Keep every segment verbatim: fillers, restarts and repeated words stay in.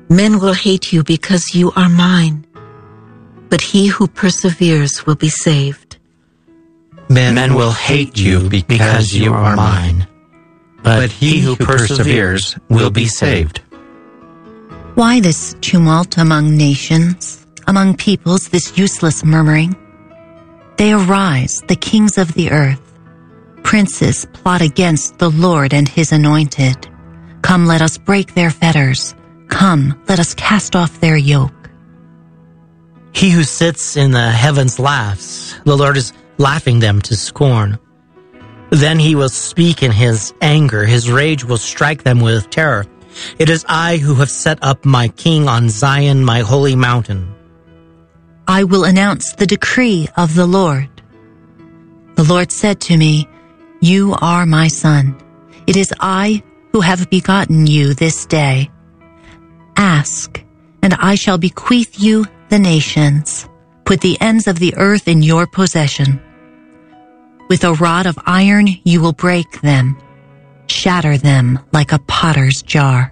Men will hate you because you are mine, but he who perseveres will be saved. Men, Men will hate you because you are mine, but he who perseveres will be saved. Why this tumult among nations, among peoples, this useless murmuring? They arise, the kings of the earth. Princes plot against the Lord and his anointed. Come, let us break their fetters. Come, let us cast off their yoke. He who sits in the heavens laughs. The Lord is laughing them to scorn. Then he will speak in his anger. His rage will strike them with terror. It is I who have set up my king on Zion, my holy mountain. I will announce the decree of the Lord. The Lord said to me, You are my son. It is I who have begotten you this day. Ask, and I shall bequeath you the nations. Put the ends of the earth in your possession. With a rod of iron you will break them, shatter them like a potter's jar.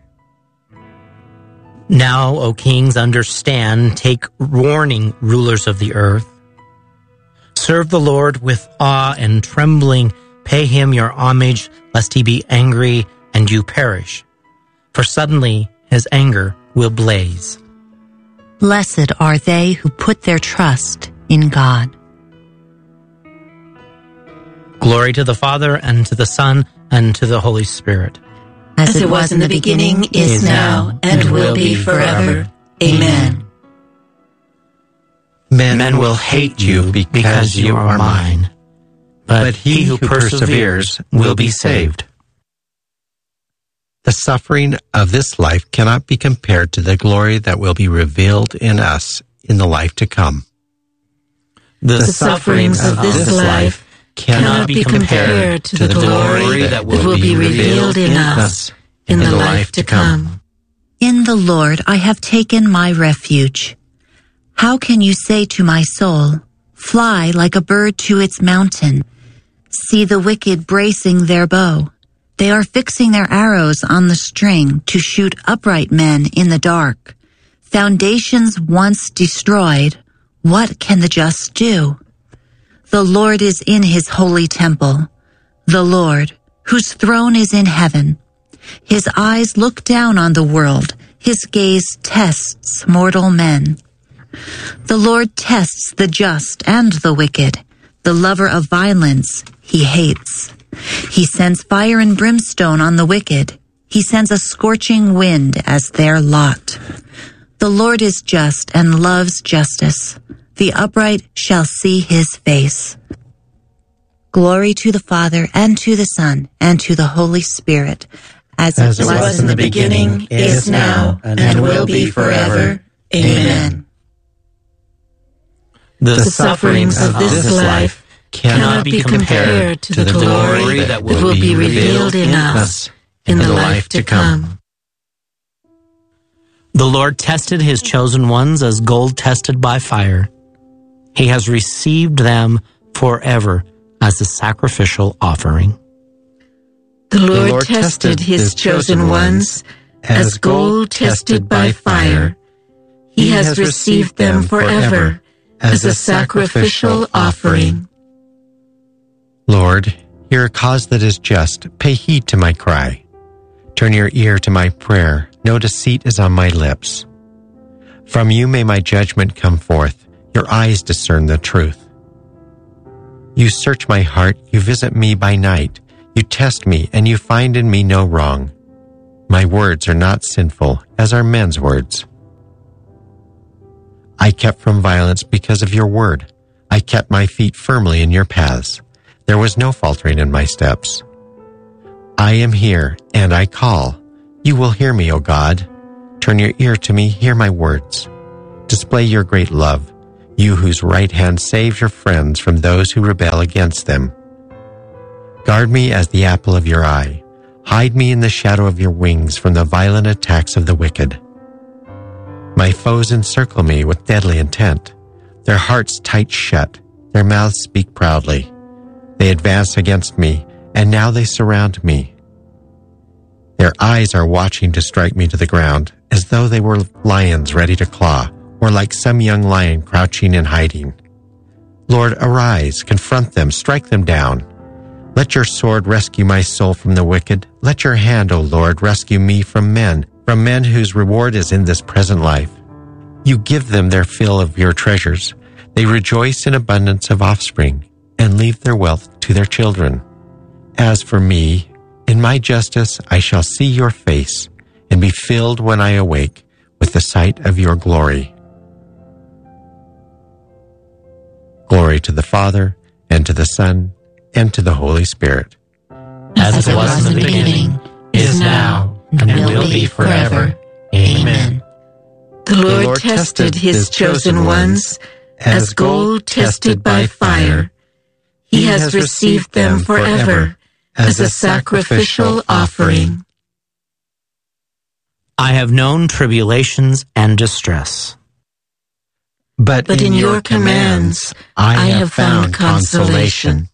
Now, O kings, understand, take warning, rulers of the earth. Serve the Lord with awe and trembling. Pay him your homage, lest he be angry and you perish. For suddenly his anger will blaze. Blessed are they who put their trust in God. Glory to the Father, and to the Son, and to the Holy Spirit. As, As it was in the beginning, is now, and, and will be forever. Amen. Men, Men will hate you because you are mine, but he who perseveres will be saved. The suffering of this life cannot be compared to the glory that will be revealed in us in the life to come. The, the sufferings of this life cannot be compared to the glory that will be revealed in us in the life to come. In the Lord I have taken my refuge. How can you say to my soul, Fly like a bird to its mountain? See the wicked bracing their bow. They are fixing their arrows on the string to shoot upright men in the dark. Foundations once destroyed, what can the just do? The Lord is in his holy temple, the Lord, whose throne is in heaven. His eyes look down on the world, his gaze tests mortal men. The Lord tests the just and the wicked, the lover of violence he hates. He sends fire and brimstone on the wicked. He sends a scorching wind as their lot. The Lord is just and loves justice. The upright shall see his face. Glory to the Father, and to the Son, and to the Holy Spirit, as, as it was, was in the beginning, is now, and, and will be forever. Amen. The sufferings of this life cannot be compared to the glory that will be revealed in us in the life to come. The Lord tested his chosen ones as gold tested by fire. He has received them forever as a sacrificial offering. The Lord, the Lord tested his chosen ones as gold tested by fire. He has received them forever as a sacrificial offering. Lord, hear a cause that is just. Pay heed to my cry. Turn your ear to my prayer. No deceit is on my lips. From you may my judgment come forth. Your eyes discern the truth. You search my heart. You visit me by night. You test me, and you find in me no wrong. My words are not sinful, as are men's words. I kept from violence because of your word. I kept my feet firmly in your paths. There was no faltering in my steps. I am here, and I call. You will hear me, O God. Turn your ear to me, hear my words. Display your great love, you whose right hand saves your friends from those who rebel against them. Guard me as the apple of your eye. Hide me in the shadow of your wings from the violent attacks of the wicked. My foes encircle me with deadly intent. Their hearts tight shut, their mouths speak proudly. They advance against me, and now they surround me. Their eyes are watching to strike me to the ground. as though they were lions ready to claw, or like some young lion crouching and hiding. Lord, arise, confront them, strike them down. Let your sword rescue my soul from the wicked. Let your hand, O Lord, rescue me from men, from men whose reward is in this present life. You give them their fill of your treasures. They rejoice in abundance of offspring, and leave their wealth to their children. As for me, in my justice I shall see your face, and be filled when I awake with the sight of your glory. Glory to the Father, and to the Son, and to the Holy Spirit. As, As it was in the beginning, is now, and, and will be forever. Amen. The Lord, the Lord tested his chosen ones, as gold tested by fire. He has received them forever as a sacrificial offering. I have known tribulations and distress. But, but in, in your commands I have found consolation.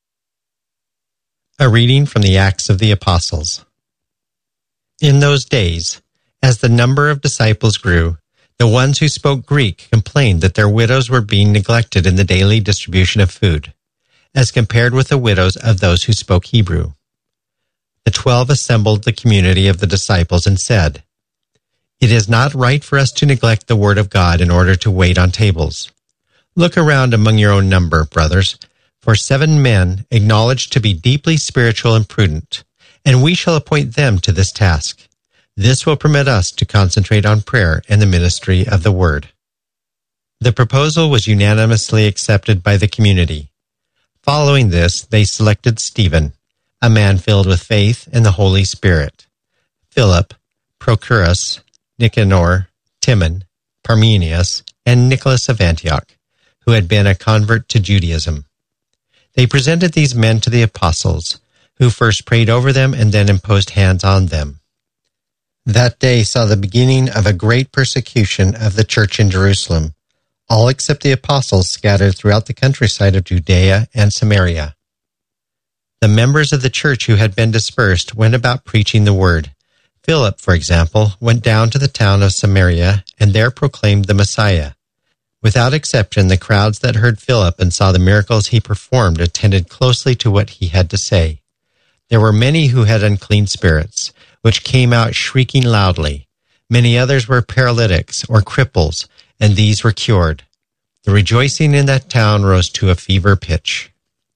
A reading from the Acts of the Apostles. In those days, as the number of disciples grew, the ones who spoke Greek complained that their widows were being neglected in the daily distribution of food, as compared with the widows of those who spoke Hebrew. The twelve assembled the community of the disciples and said, "It is not right for us to neglect the word of God in order to wait on tables. Look around among your own number, brothers, for seven men acknowledged to be deeply spiritual and prudent, and we shall appoint them to this task. This will permit us to concentrate on prayer and the ministry of the word." The proposal was unanimously accepted by the community. Following this, they selected Stephen, a man filled with faith and the Holy Spirit, Philip, Prochorus, Nicanor, Timon, Parmenius, and Nicholas of Antioch, who had been a convert to Judaism. They presented these men to the apostles, who first prayed over them and then imposed hands on them. That day saw the beginning of a great persecution of the church in Jerusalem. All except the apostles scattered throughout the countryside of Judea and Samaria. The members of the church who had been dispersed went about preaching the word. Philip, for example, went down to the town of Samaria and there proclaimed the Messiah. Without exception, the crowds that heard Philip and saw the miracles he performed attended closely to what he had to say. There were many who had unclean spirits, which came out shrieking loudly. Many others were paralytics or cripples, and these were cured. The rejoicing in that town rose to a fever pitch.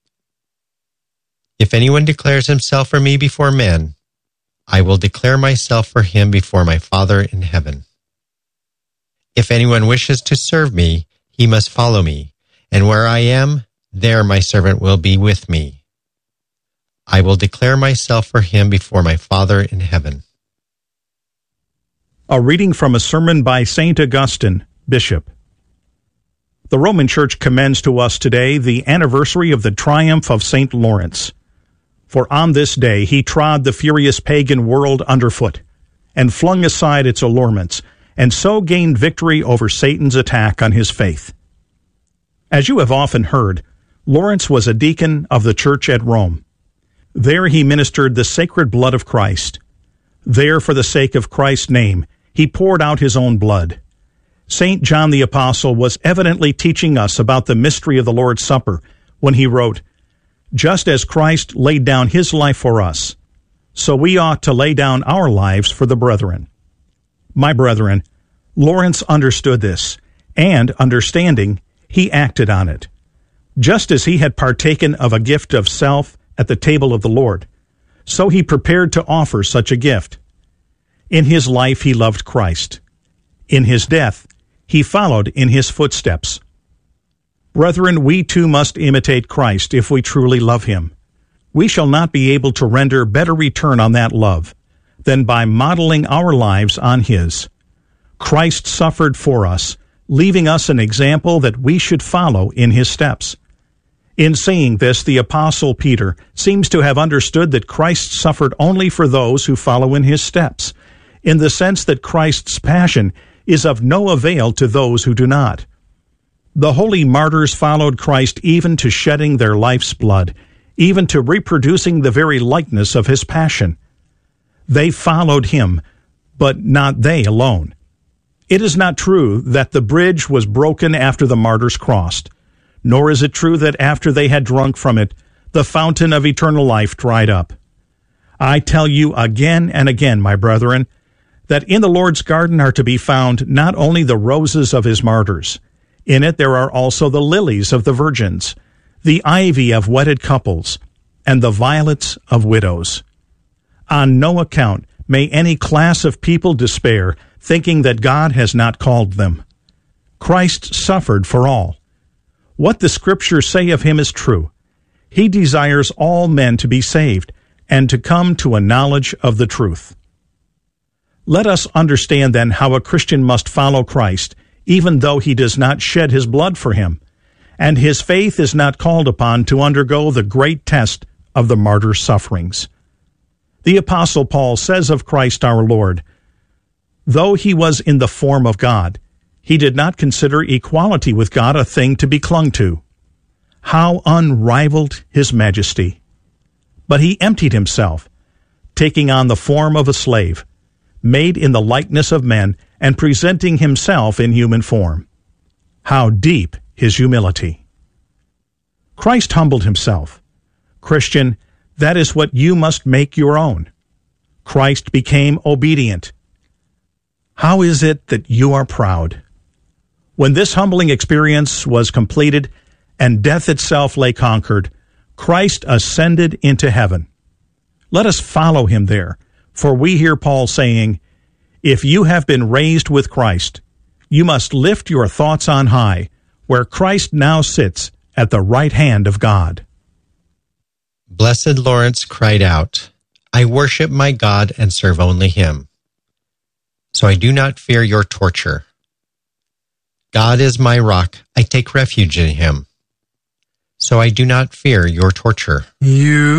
If anyone declares himself for me before men, I will declare myself for him before my Father in heaven. If anyone wishes to serve me, he must follow me, and where I am, there my servant will be with me. I will declare myself for him before my Father in heaven. A reading from a sermon by Saint Augustine, Bishop. The Roman Church commends to us today the anniversary of the triumph of Saint Lawrence. For on this day he trod the furious pagan world underfoot, and flung aside its allurements, and so gained victory over Satan's attack on his faith. As you have often heard, Lawrence was a deacon of the Church at Rome. There he ministered the sacred blood of Christ. There, for the sake of Christ's name, he poured out his own blood. Saint John the Apostle was evidently teaching us about the mystery of the Lord's Supper when he wrote, "Just as Christ laid down his life for us, so we ought to lay down our lives for the brethren." My brethren, Lawrence understood this, and, understanding, he acted on it. Just as he had partaken of a gift of self at the table of the Lord, so he prepared to offer such a gift. In his life he loved Christ. In his death, he followed in his footsteps. Brethren, we too must imitate Christ if we truly love him. We shall not be able to render better return on that love than by modeling our lives on his. Christ suffered for us, leaving us an example that we should follow in his steps. In saying this, the Apostle Peter seems to have understood that Christ suffered only for those who follow in his steps, in the sense that Christ's passion is of no avail to those who do not. The holy martyrs followed Christ even to shedding their life's blood, even to reproducing the very likeness of his passion. They followed him, but not they alone. It is not true that the bridge was broken after the martyrs crossed, nor is it true that after they had drunk from it, the fountain of eternal life dried up. I tell you again and again, my brethren, that in the Lord's garden are to be found not only the roses of his martyrs. In it there are also the lilies of the virgins, the ivy of wedded couples, and the violets of widows. On no account may any class of people despair, thinking that God has not called them. Christ suffered for all. What the Scriptures say of him is true. He desires all men to be saved and to come to a knowledge of the truth. Let us understand then how a Christian must follow Christ, even though he does not shed his blood for him, and his faith is not called upon to undergo the great test of the martyr's sufferings. The Apostle Paul says of Christ our Lord, "Though he was in the form of God, he did not consider equality with God a thing to be clung to. How unrivaled his majesty! But he emptied himself, taking on the form of a slave, made in the likeness of men, and presenting himself in human form. How deep his humility!" Christ humbled himself. Christian, that is what you must make your own. Christ became obedient. How is it that you are proud? When this humbling experience was completed and death itself lay conquered, Christ ascended into heaven. Let us follow him there, for we hear Paul saying, "If you have been raised with Christ, you must lift your thoughts on high, where Christ now sits at the right hand of God." Blessed Lawrence cried out, "I worship my God and serve only him. So I do not fear your torture. God is my rock, I take refuge in him. So I do not fear your torture." You